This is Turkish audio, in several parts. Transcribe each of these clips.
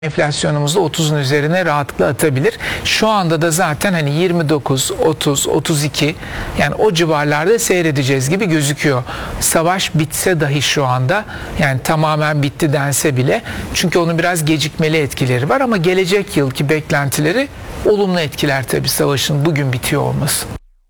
enflasyonumuzu 30'un üzerine rahatlıkla atabilir. Şu anda da zaten hani 29, 30, 32 yani o civarlarda seyredeceğiz gibi gözüküyor. Savaş bitse dahi şu anda yani tamamen bitti dense bile çünkü onun biraz gecikmeli etkileri var ama gelecek yılki beklentileri olumlu etkiler tabii savaşın bugün bitiyor olması.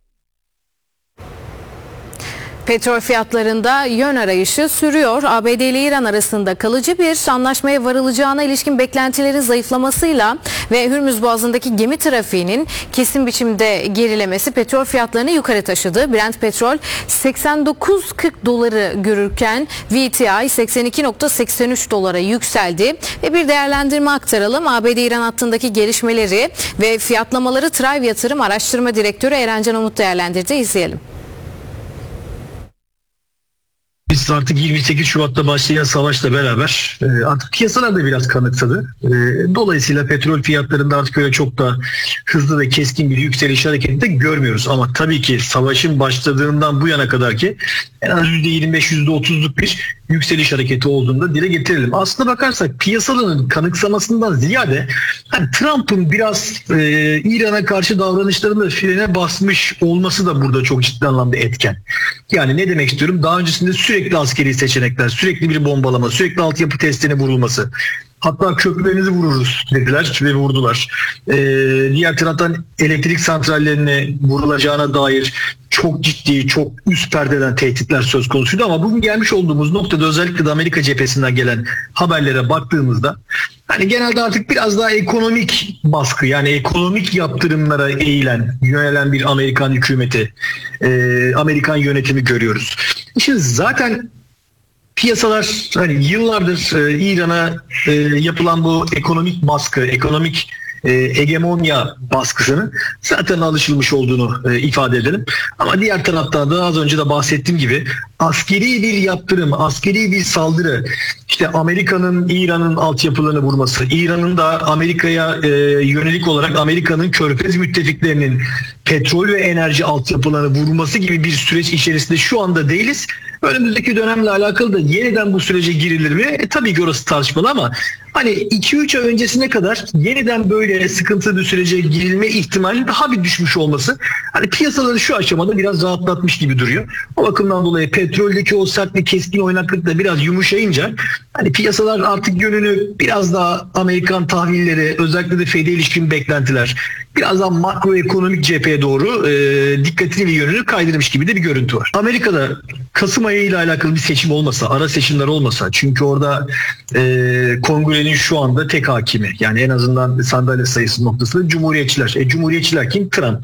Petrol fiyatlarında yön arayışı sürüyor. ABD ile İran arasında kalıcı bir anlaşmaya varılacağına ilişkin beklentilerin zayıflamasıyla ve Hürmüz Boğazı'ndaki gemi trafiğinin kesin biçimde gerilemesi petrol fiyatlarını yukarı taşıdı. Brent petrol 89.40 doları görürken WTI 82.83 dolara yükseldi. Ve bir değerlendirme aktaralım. ABD-İran hattındaki gelişmeleri ve fiyatlamaları Thrive Yatırım Araştırma Direktörü Erencan Umut değerlendirdi. İzleyelim. Biz artık 28 Şubat'ta başlayan savaşla beraber artık piyasalar da biraz kanıksadı. Dolayısıyla petrol fiyatlarında artık öyle çok da hızlı ve keskin bir yükseliş hareketi de görmüyoruz. Ama tabii ki savaşın başladığından bu yana kadar ki en az %25, %30'luk bir yükseliş hareketi olduğunda dile getirelim. Aslına bakarsak piyasaların kanıksamasından ziyade Trump'ın biraz İran'a karşı davranışlarında frene basmış olması da burada çok ciddi anlamda etken. Yani ne demek istiyorum? Daha öncesinde sürekli askeri seçenekler, sürekli bir bombalama, sürekli altyapı testine vurulması. Hatta köprülerinizi vururuz dediler ve vurdular. Diğer taraftan elektrik santrallerine vurulacağına dair çok ciddi, çok üst perdeden tehditler söz konusuydu ama bugün gelmiş olduğumuz noktada özellikle de Amerika cephesinden gelen haberlere baktığımızda hani genelde artık biraz daha ekonomik baskı yani ekonomik yaptırımlara yönelen bir Amerikan hükümeti, Amerikan yönetimi görüyoruz. Şimdi zaten piyasalar hani yıllardır İran'a yapılan bu ekonomik baskı, ekonomik hegemonya baskısının zaten alışılmış olduğunu ifade edelim. Ama diğer taraftan da az önce de bahsettiğim gibi askeri bir yaptırım, askeri bir saldırı, işte Amerika'nın İran'ın altyapılarını vurması, İran'ın da Amerika'ya yönelik olarak Amerika'nın Körfez müttefiklerinin petrol ve enerji altyapılarını vurması gibi bir süreç içerisinde şu anda değiliz. Önümüzdeki dönemle alakalı da yeniden bu sürece girilir mi? Tabii ki orası tartışmalı ama hani 2-3 ay öncesine kadar yeniden böyle sıkıntılı bir sürece girilme ihtimali daha bir düşmüş olması hani piyasaları şu aşamada biraz rahatlatmış gibi duruyor. O bakımdan dolayı petroldeki o sert ve keskin oynaklık da biraz yumuşayınca hani piyasalar artık yönünü biraz daha Amerikan tahvilleri özellikle de Fed'e ilişkin beklentiler biraz daha makroekonomik cepheye doğru dikkatini ve yönünü kaydırmış gibi de bir görüntü var. Amerika'da Kasım ayı ile alakalı bir seçim olmasa, ara seçimler olmasa çünkü orada kongrenin şu anda tek hakimi yani en azından sandalye sayısı noktasında Cumhuriyetçiler. Cumhuriyetçiler kim? Trump.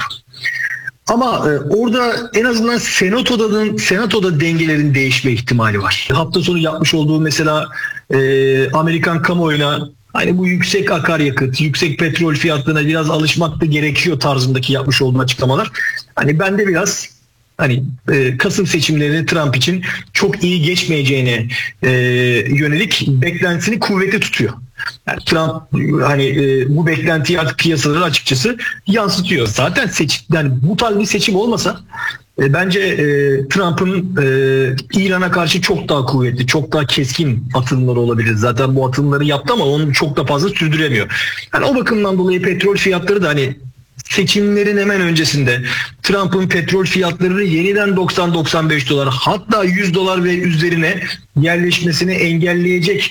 Ama orada en azından senatoda dengelerin değişme ihtimali var. Hafta sonu yapmış olduğu mesela Amerikan kamuoyuna hani bu yüksek akaryakıt, yüksek petrol fiyatlarına biraz alışmak da gerekiyor tarzındaki yapmış olduğu açıklamalar. Hani bende biraz hani Kasım seçimlerini Trump için çok iyi geçmeyeceğine yönelik beklentisini kuvvetli tutuyor. Yani Trump hani bu beklentiyi artık piyasalara açıkçası yansıtıyor. Zaten yani bu tarz bir seçim olmasa bence Trump'ın İran'a karşı çok daha kuvvetli, çok daha keskin atılımları olabilir. Zaten bu atılımları yaptı ama onu çok da fazla sürdüremiyor. Yani o bakımdan dolayı petrol fiyatları da hani seçimlerin hemen öncesinde Trump'ın petrol fiyatlarını yeniden 90-95 dolar hatta 100 dolar ve üzerine yerleşmesini engelleyecek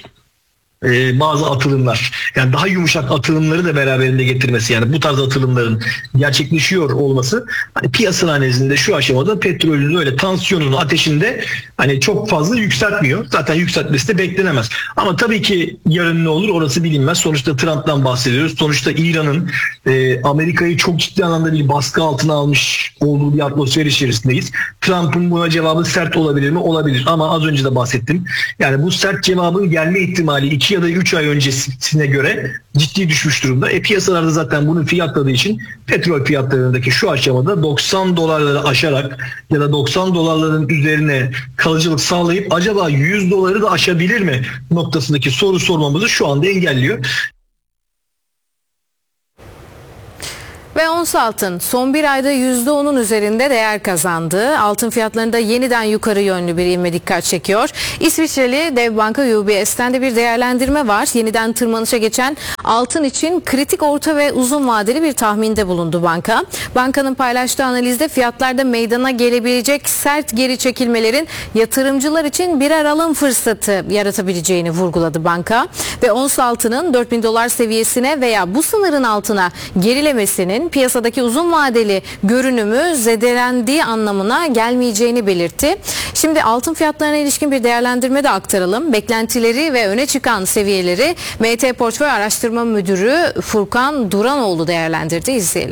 bazı atılımlar yani daha yumuşak atılımları da beraberinde getirmesi yani bu tarz atılımların gerçekleşiyor olması hani piyasalar nezdinde şu aşamada petrolün öyle tansiyonunu ateşinde hani çok fazla yükseltmiyor. Zaten yükseltmesi de beklenemez. Ama tabii ki yarın ne olur orası bilinmez. Sonuçta Trump'tan bahsediyoruz. Sonuçta İran'ın Amerika'yı çok ciddi anlamda bir baskı altına almış olduğu bir atmosfer içerisindeyiz. Trump'ın buna cevabı sert olabilir mi? Olabilir. Ama az önce de bahsettim. Yani bu sert cevabın gelme ihtimali 2 ya da 3 ay öncesine göre ciddi düşmüş durumda. Piyasalarda zaten bunu fiyatladığı için petrol fiyatlarındaki şu aşamada 90 dolarları aşarak ya da 90 dolarların üzerine kalıcılık sağlayıp acaba 100 doları da aşabilir mi noktasındaki soru sormamızı şu anda engelliyor. Ve ons altın son bir ayda %10'un üzerinde değer kazandı. Altın fiyatlarında yeniden yukarı yönlü bir ivme dikkat çekiyor. İsviçreli dev banka UBS'ten de bir değerlendirme var. Yeniden tırmanışa geçen altın için kritik orta ve uzun vadeli bir tahminde bulundu banka. Bankanın paylaştığı analizde fiyatlarda meydana gelebilecek sert geri çekilmelerin yatırımcılar için birer alım fırsatı yaratabileceğini vurguladı banka. Ve ons altının $4.000 seviyesine veya bu sınırın altına gerilemesinin piyasadaki uzun vadeli görünümü zedelendiği anlamına gelmeyeceğini belirtti. Şimdi altın fiyatlarına ilişkin bir değerlendirme de aktaralım. Beklentileri ve öne çıkan seviyeleri MT Portföy Araştırma Müdürü Furkan Duranoğlu değerlendirdi. İzleyelim.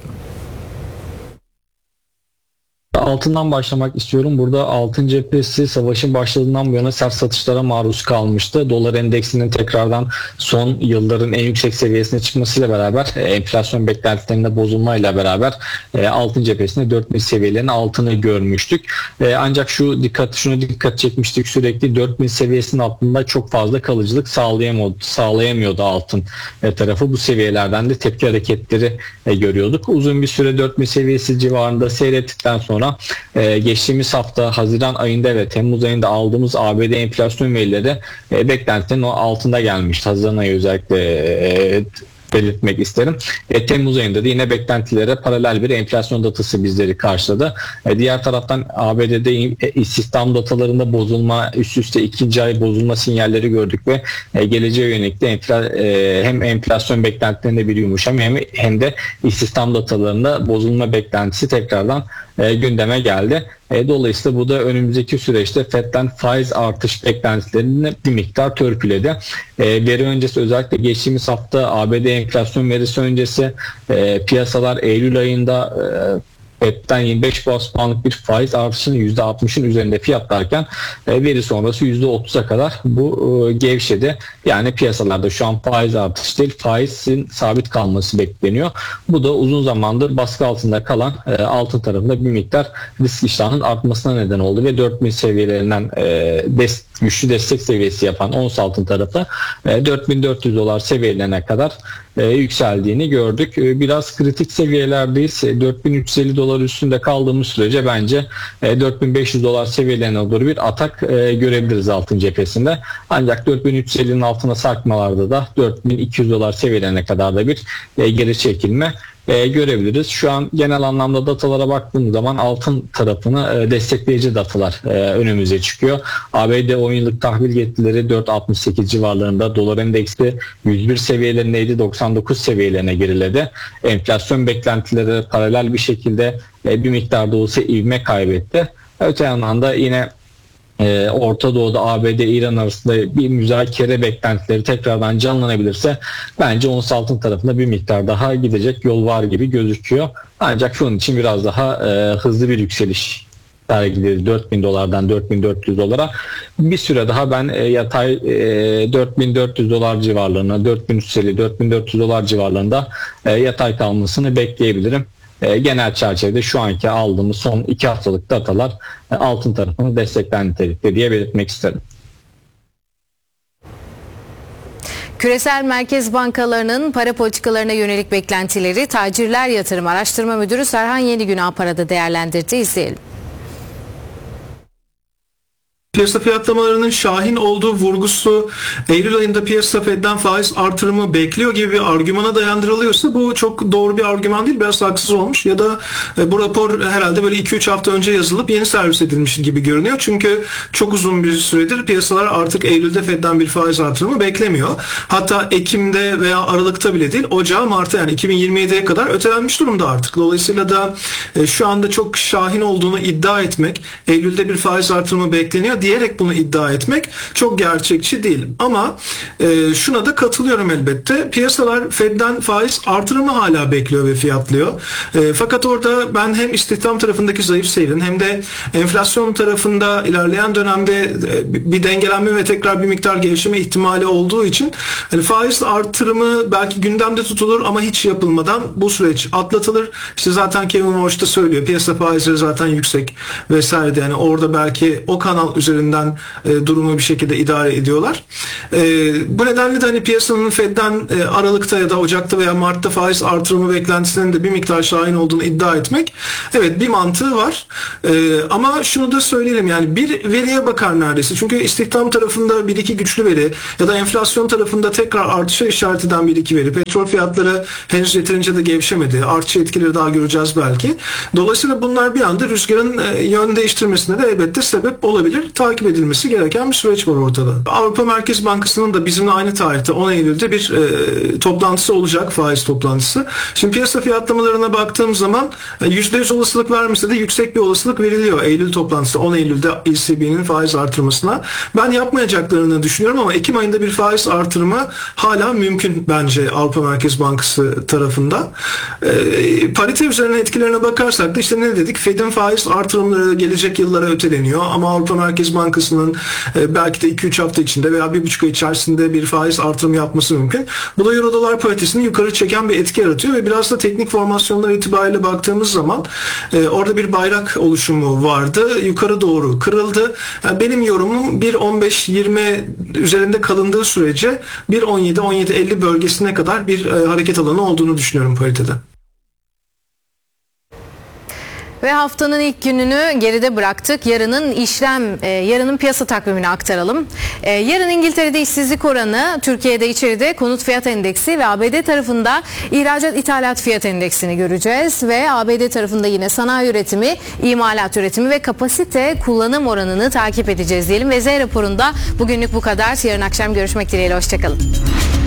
Altından başlamak istiyorum. Burada altın cephesi savaşın başladığından bu yana sert satışlara maruz kalmıştı. Dolar endeksinin tekrardan son yılların en yüksek seviyesine çıkmasıyla beraber enflasyon beklentilerinde bozulmayla beraber altın cephesinde 4000 seviyelerinin altını görmüştük. Ancak şunu dikkat çekmiştik, sürekli 4000 seviyesinin altında çok fazla kalıcılık sağlayamıyordu altın tarafı. Bu seviyelerden de tepki hareketleri görüyorduk. Uzun bir süre 4000 seviyesi civarında seyrettikten sonra geçtiğimiz hafta Haziran ayında ve Temmuz ayında aldığımız ABD enflasyon verileri beklentilerin altında gelmişti. Haziran ayı özellikle belirtmek isterim. Temmuz ayında da yine beklentilere paralel bir enflasyon datası bizleri karşıladı. Diğer taraftan ABD'de istihdam datalarında bozulma, üst üste ikinci ay bozulma sinyalleri gördük ve geleceğe yönelik de hem enflasyon beklentilerinde bir yumuşama hem de istihdam datalarında bozulma beklentisi tekrardan gündeme geldi. Dolayısıyla bu da önümüzdeki süreçte FED'den faiz artış beklentilerini bir miktar törpüledi. Veri öncesi, özellikle geçtiğimiz hafta ABD enflasyon verisi öncesi piyasalar Eylül ayında FED'den 25 bas puanlık bir faiz artışını %60'ın üzerinde fiyatlarken veri sonrası %30'a kadar bu gevşedi. Yani piyasalarda şu an faiz artışı değil, faizin sabit kalması bekleniyor. Bu da uzun zamandır baskı altında kalan altın tarafında bir miktar risk iştahının artmasına neden oldu ve 4000 seviyelerinden güçlü destek seviyesi yapan ons altın tarafı $4.400 seviyelerine kadar yükseldiğini gördük. Biraz kritik seviyelerdeyiz. $4.350 üstünde kaldığımız sürece bence $4.500 seviyelerine doğru bir atak görebiliriz altın cephesinde. Ancak 4.350'nin altına sarkmalarda da $4.200 seviyelerine kadar da bir geri çekilme görebiliriz. Şu an genel anlamda datalara baktığımız zaman altın tarafını destekleyici datalar önümüze çıkıyor. ABD 10 yıllık tahvil getirileri 4.68 civarlarında, dolar endeksi 101 seviyelerindeydi, 99 seviyelerine geriledi. Enflasyon beklentileri paralel bir şekilde bir miktar da olsa ivme kaybetti. Öte yandan da yine Orta Doğu'da ABD-İran arasında bir müzakere beklentileri tekrardan canlanabilirse bence ons altın tarafında bir miktar daha gidecek yol var gibi gözüküyor. Ancak şunun için biraz daha hızlı bir yükseliş sergiledi $4.000'dan $4.400'a. Bir süre daha ben yatay $4.400 civarlarına, $4.350-$4.400 civarlarında yatay kalmasını bekleyebilirim. Genel çerçevede şu anki aldığımız son 2 haftalık datalar altın tarafını destekler nitelikte diye belirtmek isterim. Küresel merkez bankalarının para politikalarına yönelik beklentileri Tacirler Yatırım Araştırma Müdürü Serhan Yenigün Apara'da değerlendirdi. İzleyelim. Piyasa fiyatlamalarının şahin olduğu vurgusu Eylül ayında piyasa Fed'den faiz artırımı bekliyor gibi bir argümana dayandırılıyorsa bu çok doğru bir argüman değil, biraz haksız olmuş ya da bu rapor herhalde böyle 2-3 hafta önce yazılıp yeni servis edilmiş gibi görünüyor. Çünkü çok uzun bir süredir piyasalar artık Eylül'de Fed'den bir faiz artırımı beklemiyor. Hatta Ekim'de veya Aralık'ta bile değil, Ocağı, Mart'a, yani 2027'ye kadar ötelenmiş durumda artık. Dolayısıyla da şu anda çok şahin olduğunu iddia etmek, Eylül'de bir faiz artırımı bekleniyor diyerek bunu iddia etmek çok gerçekçi değil. Ama şuna da katılıyorum elbette. Piyasalar Fed'den faiz artırımı hala bekliyor ve fiyatlıyor. Fakat orada ben hem istihdam tarafındaki zayıf seyrin hem de enflasyon tarafında ilerleyen dönemde bir dengelenme ve tekrar bir miktar gevşeme ihtimali olduğu için faiz artırımı belki gündemde tutulur ama hiç yapılmadan bu süreç atlatılır. İşte zaten Kevin Walsh da söylüyor. Piyasa faizleri zaten yüksek vesaire. Yani orada belki o kanal üzerinden üzerinden durumu bir şekilde idare ediyorlar. Bu nedenle de hani piyasanın Fed'den Aralık'ta ya da Ocak'ta veya Mart'ta faiz artırımı beklentisinin de bir miktar şahin olduğunu iddia etmek, evet, bir mantığı var. Ama şunu da söyleyelim, yani bir veriye bakar neredeyse. Çünkü istihdam tarafında bir iki güçlü veri ya da enflasyon tarafında tekrar artışa işaret eden bir iki veri. Petrol fiyatları henüz yeterince de gevşemedi. Artış etkileri daha göreceğiz belki. Dolayısıyla bunlar bir anda rüzgarın yön değiştirmesine de elbette sebep olabilir. Takip edilmesi gereken bir süreç var ortada. Avrupa Merkez Bankası'nın da bizimle aynı tarihte 10 Eylül'de bir toplantısı olacak, faiz toplantısı. Şimdi piyasa fiyatlamalarına baktığım zaman %100 olasılık vermese de yüksek bir olasılık veriliyor Eylül toplantısı, 10 Eylül'de ECB'nin faiz artırmasına. Ben yapmayacaklarını düşünüyorum ama Ekim ayında bir faiz artırımı hala mümkün bence Avrupa Merkez Bankası tarafından. Parite üzerine etkilerine bakarsak da işte ne dedik? Fed'in faiz artırımları gelecek yıllara öteleniyor ama Avrupa Merkez Bankası'nın belki de 2-3 hafta içinde veya 1,5 ay içerisinde bir faiz artırımı yapması mümkün. Bu da Euro dolar paritesini yukarı çeken bir etki yaratıyor ve biraz da teknik formasyonlar itibariyle baktığımız zaman orada bir bayrak oluşumu vardı. Yukarı doğru kırıldı. Yani benim yorumum 1.15-20 üzerinde kalındığı sürece 1.17-17.50 bölgesine kadar bir hareket alanı olduğunu düşünüyorum paritede. Ve haftanın ilk gününü geride bıraktık. Yarının piyasa takvimini aktaralım. Yarın İngiltere'de işsizlik oranı, Türkiye'de içeride konut fiyat endeksi ve ABD tarafında ihracat ithalat fiyat endeksini göreceğiz. Ve ABD tarafında yine sanayi üretimi, imalat üretimi ve kapasite kullanım oranını takip edeceğiz diyelim. Ve Z raporunda bugünlük bu kadar. Yarın akşam görüşmek dileğiyle. Hoşçakalın.